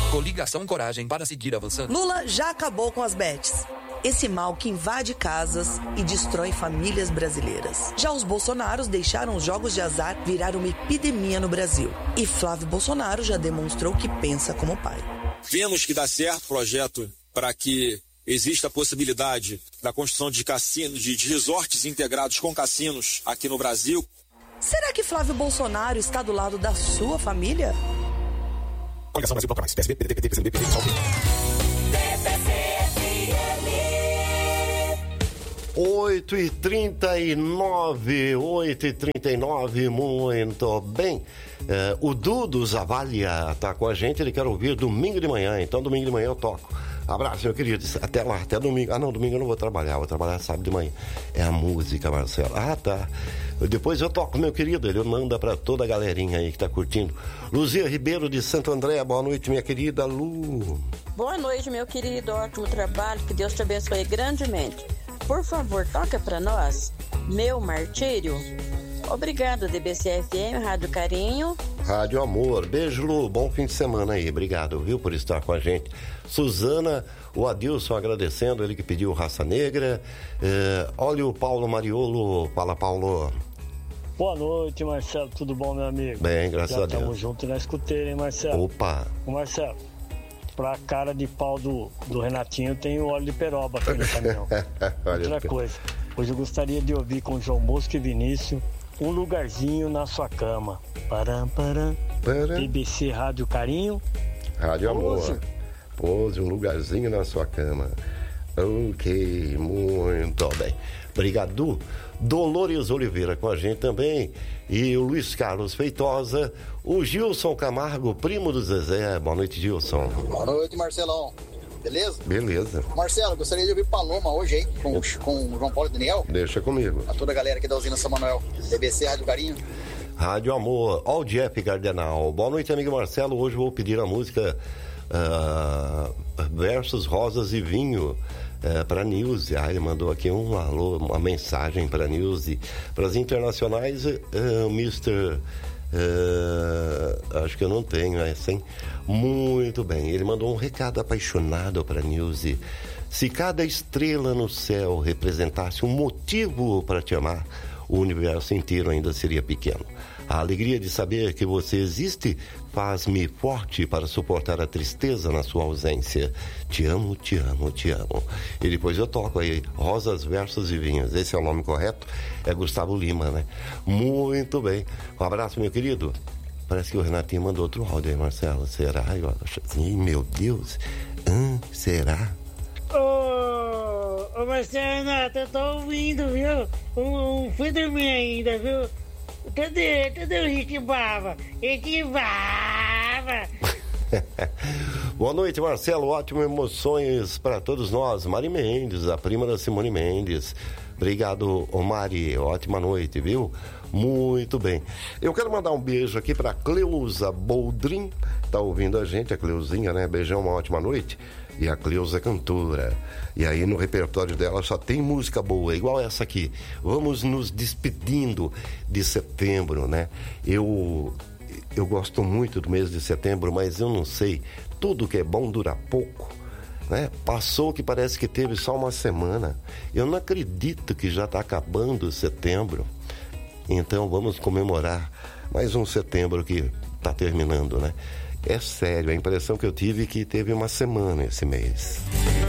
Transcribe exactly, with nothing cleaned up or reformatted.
Coligação Coragem para seguir avançando. Lula já acabou com as bets. Esse mal que invade casas e destrói famílias brasileiras. Já os bolsonaros deixaram os jogos de azar virar uma epidemia no Brasil. E Flávio Bolsonaro já demonstrou que pensa como pai. Vemos que dá certo o projeto para que exista a possibilidade da construção de cassinos, de, de resorts integrados com cassinos aqui no Brasil. Será que Flávio Bolsonaro está do lado da sua família? Coligação Brasil Bloco Mais, P S B, P D T, P C M B, P D T, oito e trinta e nove, oito e trinta e nove, muito bem. É, o Dudu Zavalia está com a gente, ele quer ouvir domingo de manhã, então domingo de manhã eu toco. Abraço, meu querido, até lá, até domingo. Ah, não, domingo eu não vou trabalhar, vou trabalhar sábado de manhã. É a música, Marcelo. Ah, tá. Depois eu toco, meu querido, ele manda para toda a galerinha aí que tá curtindo. Luzia Ribeiro de Santo André, boa noite, minha querida Lu. Boa noite, meu querido, ótimo trabalho, que Deus te abençoe grandemente. Por favor, toca pra nós, Meu Martírio. Obrigado, D B C F M, Rádio Carinho. Rádio Amor. Beijo, Lu. Bom fim de semana aí. Obrigado, viu, por estar com a gente. Suzana, o Adilson agradecendo, ele que pediu Raça Negra. É, olha o Paulo Mariolo. Fala, Paulo. Boa noite, Marcelo. Tudo bom, meu amigo? Bem, graças Já a Deus. Estamos juntos na escuteira, hein, Marcelo? Opa. Ô, Marcelo, pra cara de pau do, do Renatinho tem o óleo de peroba aqui no caminhão. Outra coisa, hoje eu gostaria de ouvir com João Bosco e Vinícius Um Lugarzinho na Sua Cama. Param, param. Param. B B C Rádio Carinho. Rádio Pose. Amor. Pose um lugarzinho na sua cama. Ok, muito bem. Obrigado. Dolores Oliveira com a gente também. E o Luiz Carlos Feitosa. O Gilson Camargo, primo do Zezé. Boa noite, Gilson. Boa noite, Marcelão. Beleza? Beleza. Marcelo, gostaria de ouvir Paloma hoje, hein? Com, com o João Paulo e Daniel. Deixa comigo. A toda a galera aqui da usina São Manuel. D B C Rádio Carinho. Rádio Amor. Ó o Jeff Cardenal. Boa noite, amigo Marcelo. Hoje vou pedir a música uh, Versos, Rosas e Vinho. É, para a Nilce, ah, ele mandou aqui um alô, uma mensagem para a Nilce. Para as internacionais, uh, o mister Uh, acho que eu não tenho essa, hein? Muito bem, ele mandou um recado apaixonado para a Nilce. Se cada estrela no céu representasse um motivo para te amar, o universo inteiro ainda seria pequeno. A alegria de saber que você existe faz-me forte para suportar a tristeza na sua ausência. Te amo, te amo, te amo. E depois eu toco aí, Rosas, Versos e Vinhos. Esse é o nome correto? É Gustavo Lima, né? Muito bem. Um abraço, meu querido. Parece que o Renatinho mandou outro áudio aí, Marcelo. Será? Eu acho assim, meu Deus. Hum, será? Ô, ô Marcelo, Renato, eu tô ouvindo, viu? Não, não fui dormir ainda, viu? Cadê, cadê o Rick Bava? Rick Bava! Boa noite, Marcelo. Ótimas emoções para todos nós. Mari Mendes, a prima da Simone Mendes. Obrigado, ô Mari. Ótima noite, viu? Muito bem. Eu quero mandar um beijo aqui para Cleusa Boldrin. Tá ouvindo a gente, a Cleuzinha, né? Beijão, uma ótima noite. E a Cleusa é cantora. E aí no repertório dela só tem música boa, igual essa aqui. Vamos nos despedindo de setembro, né? Eu, eu gosto muito do mês de setembro, mas eu não sei. Tudo que é bom dura pouco, né? Passou que parece que teve só uma semana. Eu não acredito que já está acabando setembro. Então vamos comemorar mais um setembro que está terminando, né? É sério, a impressão que eu tive é que teve uma semana esse mês.